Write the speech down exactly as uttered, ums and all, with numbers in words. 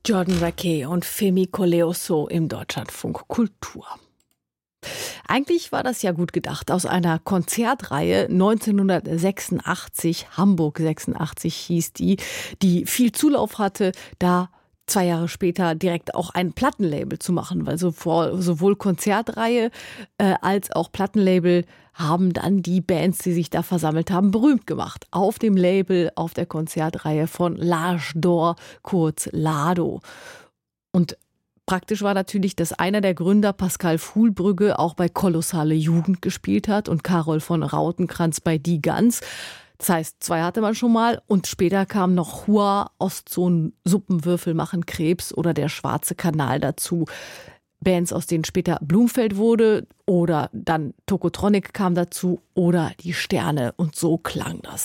Jordan Rakei und Femi Koleoso im Deutschlandfunk Kultur. Eigentlich war das ja gut gedacht. Aus einer Konzertreihe neunzehnhundertsechsundachtzig, Hamburg sechsundachtzig hieß die, die viel Zulauf hatte, da zwei Jahre später direkt auch ein Plattenlabel zu machen, weil sowohl Konzertreihe äh, als auch Plattenlabel haben dann die Bands, die sich da versammelt haben, berühmt gemacht. Auf dem Label, auf der Konzertreihe von L'Âge d'Or, kurz Lado. Und praktisch war natürlich, dass einer der Gründer, Pascal Fuhlbrügge, auch bei Kolossale Jugend gespielt hat und Carol von Rautenkranz bei Die Gans. Das heißt, zwei hatte man schon mal und später kam noch Hua, Ostsohn, Suppenwürfel machen Krebs oder der Schwarze Kanal dazu. Bands, aus denen später Blumfeld wurde oder dann Tokotronic kam dazu oder die Sterne und so klang das.